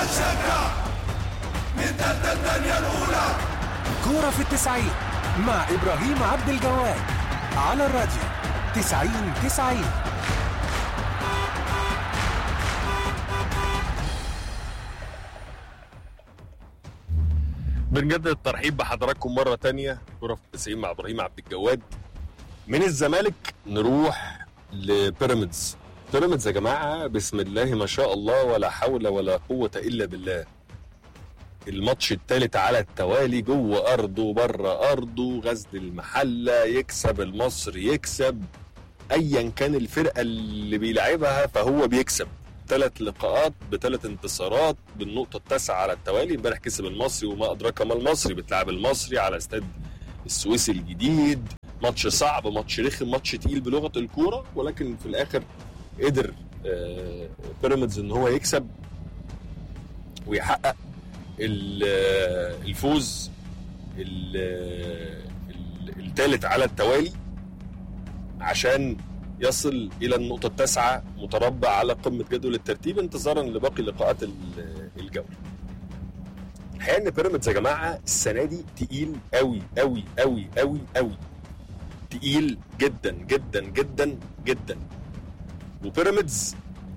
هنشجع من تالتة الدنيا الأولى. كورة في التسعين مع إبراهيم عبد الجواد على الراديو 90-90. بنجدد الترحيب بحضراتكم مرة تانية. كورة في التسعين مع إبراهيم عبد الجواد. من الزمالك نروح لبيراميدز. بيراميدز يا جماعة بسم الله ما شاء الله ولا حول ولا قوة إلا بالله. الماتش الثالث على التوالي جوه أرضه بره أرضه، غزل المحلة يكسب، المصري يكسب، أيا كان الفرقة اللي بيلعبها فهو بيكسب. 3 لقاءات ب3 انتصارات بالنقطة التاسعة على التوالي. امبارح كسب المصري وما أدراك ما المصري، بتلعب المصري على استاد السويسي الجديد. ماتش صعب، ماتش رخم، ماتش تقيل بلغة الكورة، ولكن في الآخر قدر بيراميدز ان هو يكسب ويحقق الفوز الثالث على التوالي عشان يصل الى النقطة التاسعة متربع على قمة جدول الترتيب انتظارا لباقي لقاءات الجولة. الحقيقة ان بيراميدز يا جماعة السنة دي تقيل قوي قوي قوي قوي قوي، تقيل جدا جدا جدا جدا. وبيراميدز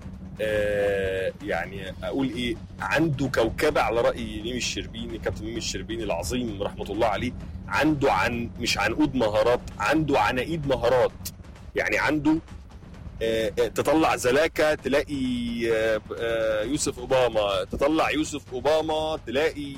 يعني اقول ايه، عنده كوكبه على راي ميمي الشربيني، كابتن ميمي الشربيني العظيم رحمه الله عليه. عنده مش عنقود مهارات، عنده عناقيد مهارات. يعني عنده تطلع زلاكا تلاقي يوسف اوباما، تطلع يوسف اوباما تلاقي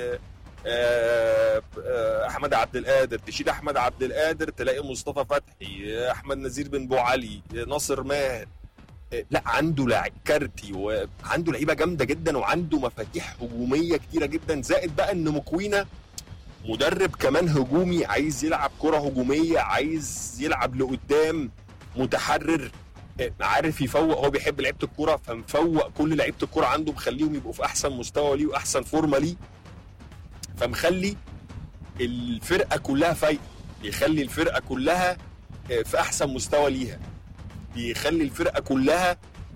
احمد عبد القادر، تشيل احمد عبد القادر تلاقي مصطفى فتحي، احمد نزير بن بو علي، ناصر ماهر. لا عنده لاعب كارتي وعنده لعيبه جامده جدا وعنده مفاتيح هجوميه كتيره جدا. زائد بقى ان مكوينه مدرب كمان هجومي، عايز يلعب كره هجوميه، عايز يلعب لقدام، متحرر، عارف يفوق. هو بيحب لعيبه الكوره فمفوق كل لعيبه الكوره عنده، مخليهم يبقوا في احسن مستوى ليه واحسن فورمه ليه، فمخلي الفرقه كلها فايقه، يخلي الفرقه كلها في احسن مستوى ليها، بيخلي الفرقه كلها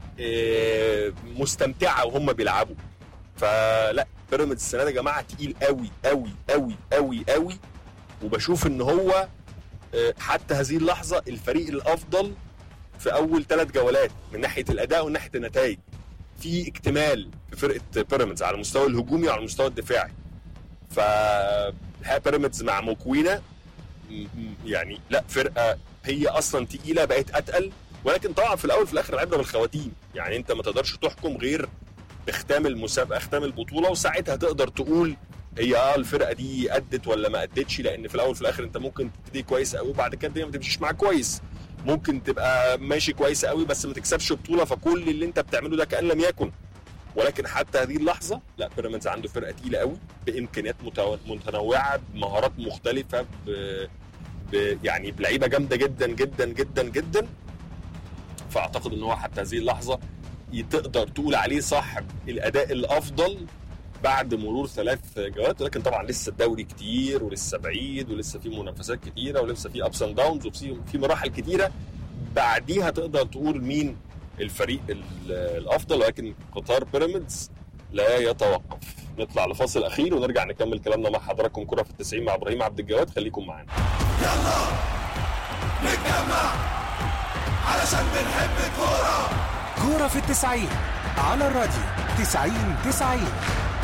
مستمتعه وهم بيلعبوا. فلا بيراميدز السنه دي يا جماعه تقيل قوي قوي قوي قوي قوي، وبشوف ان هو حتى هذه اللحظه الفريق الافضل في اول 3 جولات من ناحيه الاداء ومن ناحيه النتائج. في اكتمال في فرقه بيراميدز على المستوى الهجومي وعلى المستوى الدفاعي. ف بيراميدز مع موكوينا يعني لا فرقه هي اصلا تقيله بقت اتقل، ولكن طبعا في الاول في الاخر لعبنا بالخواتيم. يعني انت ما تقدرش تحكم غير باختام المسابقه، اختام البطوله، وساعتها تقدر تقول هي الفرقه دي ادت ولا ما ادتش. لان في الاول في الاخر انت ممكن تبتدي كويس قوي وبعد كده الدنيا ما تمشيش معاك كويس، ممكن تبقى ماشي كويس قوي بس ما تكسبش بطوله، فكل اللي انت بتعمله ده كأن لم يكن. ولكن حتى هذه اللحظه لا بيراميدز عنده فرقه تقيله قوي بامكانيات متنوعه، بمهارات مختلفه، يعني بلعيبه جامده جدا جدا جدا جدا. فاعتقد ان هو حتى هذه اللحظه تقدر تقول عليه صاحب الاداء الافضل بعد مرور 3 جولات. ولكن طبعا لسه الدوري كتير ولسه بعيد ولسه في منافسات كتيره ولسه في ابس اند داونز وفي مراحل كتيره بعديها تقدر تقول مين الفريق الافضل. ولكن قطار بيراميدز لا يتوقف. نطلع لفاصل اخير ونرجع نكمل كلامنا مع حضراتكم. كرة في التسعين مع ابراهيم عبد الجواد، خليكم معانا. يلا نتجمع علشان بنحب الكورة. كورة في التسعين على الراديو 90-90.